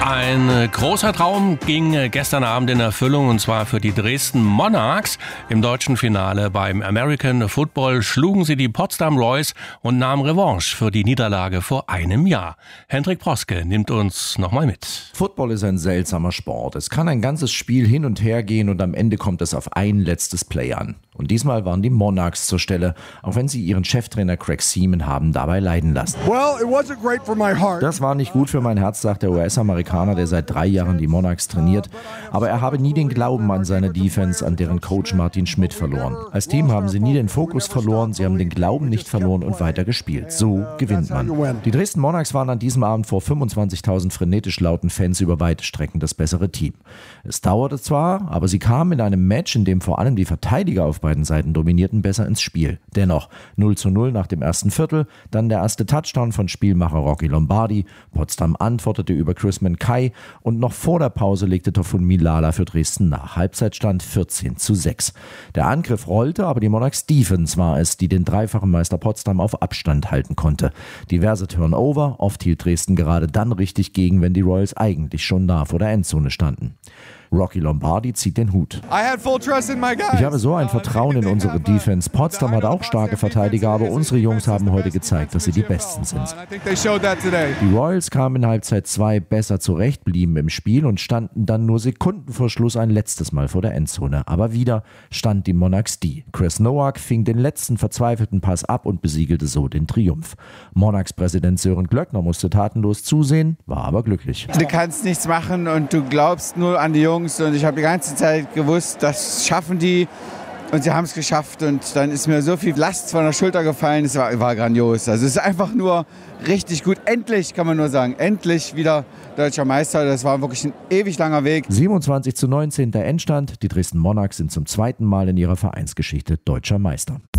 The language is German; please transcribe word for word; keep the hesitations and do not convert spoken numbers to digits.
Ein großer Traum ging gestern Abend in Erfüllung, und zwar für die Dresden Monarchs. Im deutschen Finale beim American Football schlugen sie die Potsdam Royals und nahmen Revanche für die Niederlage vor einem Jahr. Hendrik Proske nimmt uns nochmal mit. Football ist ein seltsamer Sport. Es kann ein ganzes Spiel hin und her gehen und am Ende kommt es auf ein letztes Play an. Und diesmal waren die Monarchs zur Stelle, auch wenn sie ihren Cheftrainer Craig Seaman haben dabei leiden lassen. Well, it wasn't great for my heart. Das war nicht gut für mein Herz, sagt der U S-Amerikaner, der seit drei Jahren die Monarchs trainiert. Aber er habe nie den Glauben an seine Defense, an deren Coach Martin Schmidt verloren. Als Team haben sie nie den Fokus verloren, sie haben den Glauben nicht verloren und weiter gespielt. So gewinnt man. Die Dresden Monarchs waren an diesem Abend vor fünfundzwanzigtausend frenetisch lauten Fans über weite Strecken das bessere Team. Es dauerte zwar, aber sie kamen in einem Match, in dem vor allem die Verteidiger auf beiden Seiten dominierten, besser ins Spiel. Dennoch null zu null nach dem ersten Viertel, dann der erste Touchdown von Spielmacher Rocky Lombardi, Potsdam antwortete über Chrisman Kai und noch vor der Pause legte Tofun Milala für Dresden nach. Halbzeitstand vierzehn zu sechs. Der Angriff rollte, aber die Monarchs Defense war es, die den dreifachen Meister Potsdam auf Abstand halten konnte. Diverse Turnover, oft hielt Dresden gerade dann richtig gegen, wenn die Royals eigentlich schon nah vor der Endzone standen. Rocky Lombardi zieht den Hut. Ich habe so ein Vertrauen in unsere Defense. Potsdam hat auch starke Verteidiger, aber unsere Jungs haben heute gezeigt, dass sie die Besten sind. Die Royals kamen in Halbzeit zwei besser zurecht, blieben im Spiel und standen dann nur Sekunden vor Schluss ein letztes Mal vor der Endzone. Aber wieder stand die Monarchs die. Chris Nowak fing den letzten verzweifelten Pass ab und besiegelte so den Triumph. Monarchs-Präsident Sören Glöckner musste tatenlos zusehen, war aber glücklich. Du kannst nichts machen und du glaubst nur an die Jungs. Und ich habe die ganze Zeit gewusst, das schaffen die. Und sie haben es geschafft. Und dann ist mir so viel Last von der Schulter gefallen. Es war, war grandios. Also es ist einfach nur richtig gut. Endlich, kann man nur sagen, endlich wieder deutscher Meister. Das war wirklich ein ewig langer Weg. siebenundzwanzig zu neunzehn der Endstand. Die Dresden Monarchs sind zum zweiten Mal in ihrer Vereinsgeschichte deutscher Meister.